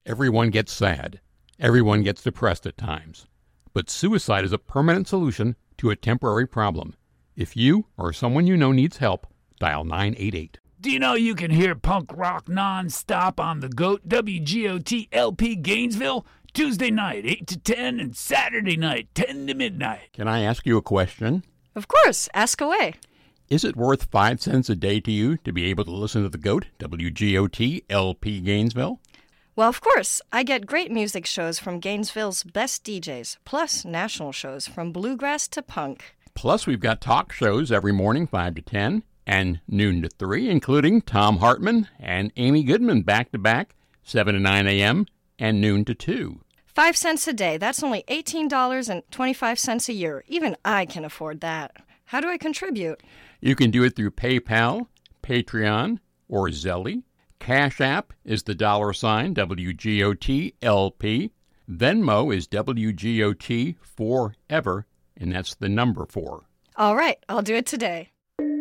Everyone gets sad. Everyone gets depressed at times. But suicide is a permanent solution to a temporary problem. If you or someone you know needs help, dial 988. Do you know you can hear punk rock non-stop on the GOAT, WGOT LP Gainesville? Tuesday night, 8 to 10, and Saturday night, 10 to midnight. Can I ask you a question? Of course, ask away. Is it worth 5 cents a day to you to be able to listen to the GOAT, WGOT LP Gainesville? Well, of course. I get great music shows from Gainesville's best DJs, plus national shows from bluegrass to punk. Plus, we've got talk shows every morning, 5 to 10, and noon to 3, including Tom Hartman and Amy Goodman back-to-back, 7 to 9 a.m., and noon to 2. 5 cents a day. That's only $18.25 a year. Even I can afford that. How do I contribute? You can do it through PayPal, Patreon, or Zelle. Cash App is the $ WGOT-LP. Venmo is WGOT Forever, and that's the number 4. All right, I'll do it today.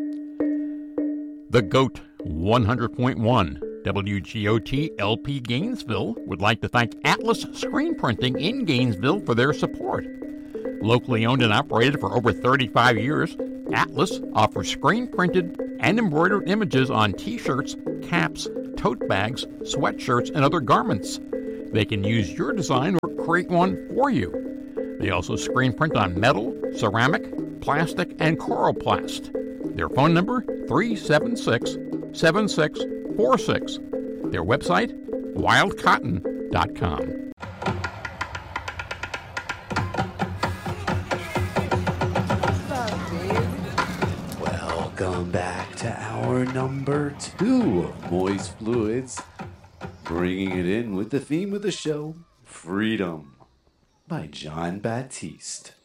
The GOAT 100.1 WGOT LP Gainesville would like to thank Atlas Screen Printing in Gainesville for their support. Locally owned and operated for over 35 years, Atlas offers screen-printed and embroidered images on T-shirts, caps, tote bags, sweatshirts, and other garments. They can use your design or create one for you. They also screen print on metal, ceramic, plastic, and coroplast. Their phone number, 376-7646. Their website, wildcotton.com. Welcome back to hour number 2 of Moist Fluids, bringing it in with the theme of the show, Freedom, by John Baptiste.